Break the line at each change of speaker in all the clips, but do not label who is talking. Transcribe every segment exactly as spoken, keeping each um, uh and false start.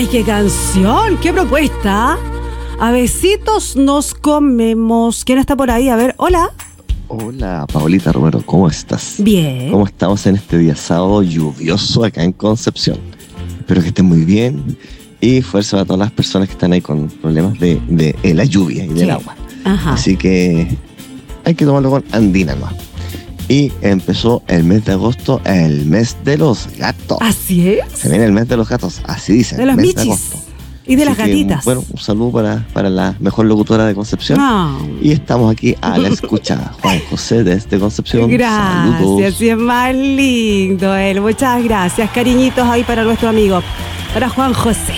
qué canción! ¡Qué propuesta! A besitos nos comemos. ¿Quién está por ahí? A ver, hola.
Hola, Paulita Romero, ¿cómo estás?
Bien.
¿Cómo estamos en este día sábado lluvioso acá en Concepción? Espero que estén muy bien y fuerza para todas las personas que están ahí con problemas de, de, de la lluvia y del
¿Qué?
agua.
Ajá.
Así que hay que tomarlo con andina nomás. Y empezó el mes de agosto, el mes de los gatos.
Así es.
Se viene el mes de los gatos, así dicen.
De los
mes
michis.
de agosto.
Y de
Así
las
que,
gatitas.
bueno, un saludo para, para la mejor locutora de Concepción.
Ah.
Y estamos aquí a la escucha. Juan José desde Concepción.
Gracias,
Saludos.
sí es más lindo él. Muchas gracias, cariñitos ahí para nuestro amigo, para Juan José.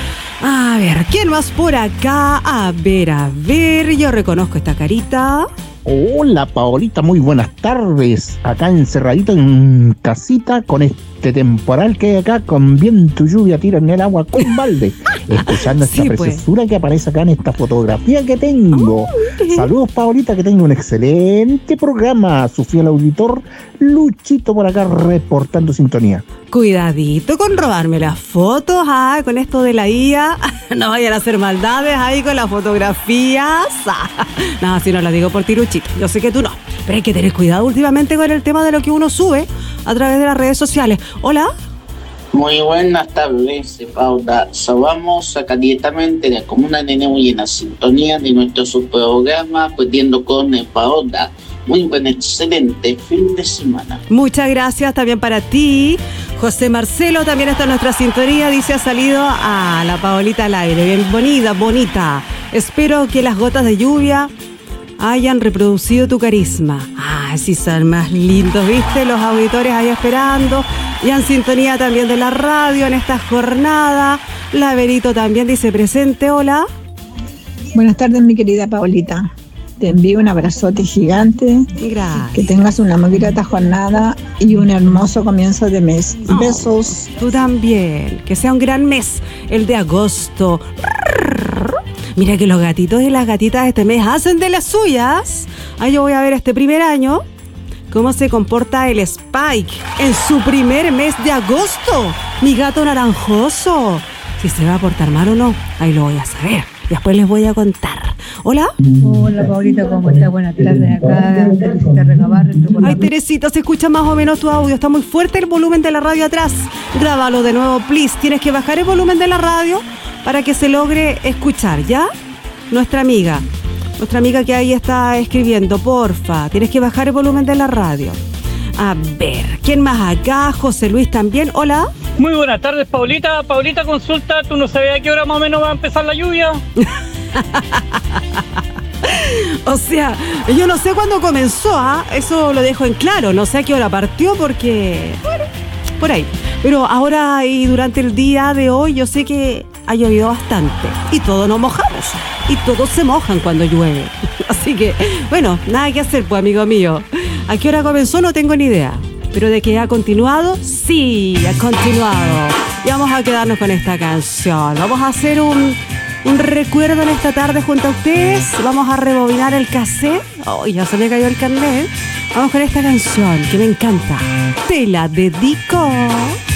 A ver, ¿quién más por acá? A ver, a ver, yo reconozco esta carita.
Hola Paolita, muy buenas tardes. Acá encerradito en casita con este temporal que hay acá, con viento y lluvia, tiro en el agua con balde. Escuchando esta
Sí, pues.
preciosura que aparece acá en esta fotografía que tengo.
Oh,
Saludos Paolita, que tenga un excelente programa. Su fiel auditor Luchito por acá reportando sintonía.
Cuidadito con robarme las fotos, ah, con esto de la I A. No vayan a hacer maldades ahí con las fotografías. No, si no lo digo por ti, Luchito. Yo sé que tú no. Pero hay que tener cuidado últimamente con el tema de lo que uno sube a través de las redes sociales. Hola.
Muy buenas tardes, Paula. Saludamos acá directamente de la comuna de Neuquén en la sintonía de nuestro subprograma Perdiendo con Paola. Muy buen, excelente fin de semana.
Muchas gracias también para ti. José Marcelo también está en nuestra sintonía. Dice, ha salido a la Paolita al aire. Bien bonita, bonita. Espero que las gotas de lluvia hayan reproducido tu carisma. Ah, sí son más lindos, ¿viste? Los auditores ahí esperando. Y en sintonía también de la radio en esta jornada. La Verito también dice presente, hola.
Buenas tardes, mi querida Paolita. Te envío un abrazote gigante.
Gracias.
Que tengas una muy grata jornada y un hermoso comienzo de mes.
Oh,
Besos.
Tú también. Que sea un gran mes, el de agosto. Mira que los gatitos y las gatitas este mes hacen de las suyas. Ahí yo voy a ver este primer año cómo se comporta el Spike en su primer mes de agosto. Mi gato naranjoso. Si se va a portar mal o no, ahí lo voy a saber. Después les voy a contar. ¿Hola?
Hola, Paulita, ¿cómo estás? Buenas tardes acá. Teresita Recabarre.
Ay, Teresita, se escucha más o menos tu audio. Está muy fuerte el volumen de la radio atrás. Grábalo de nuevo, please. Tienes que bajar el volumen de la radio para que se logre escuchar, ¿ya? Nuestra amiga. Nuestra amiga que ahí está escribiendo, porfa. Tienes que bajar el volumen de la radio. A ver, ¿quién más acá? José Luis también. Hola.
Muy buenas tardes, Paulita. Paulita, consulta, ¿tú no sabías a qué hora más o menos va a empezar la lluvia?
O sea, yo no sé cuándo comenzó, ¿ah? Eso lo dejo en claro. No sé a qué hora partió porque... Bueno, por ahí. Pero ahora y durante el día de hoy yo sé que ha llovido bastante. Y todos nos mojamos. Y todos se mojan cuando llueve. Así que, bueno, nada que hacer, pues, amigo mío. ¿A qué hora comenzó? No tengo ni idea. Pero de que ha continuado, sí, ha continuado. Y vamos a quedarnos con esta canción. Vamos a hacer un, un recuerdo en esta tarde junto a ustedes. Vamos a rebobinar el cassette. Oh, ya se me cayó el carnet. Vamos con esta canción que me encanta. Te la dedico.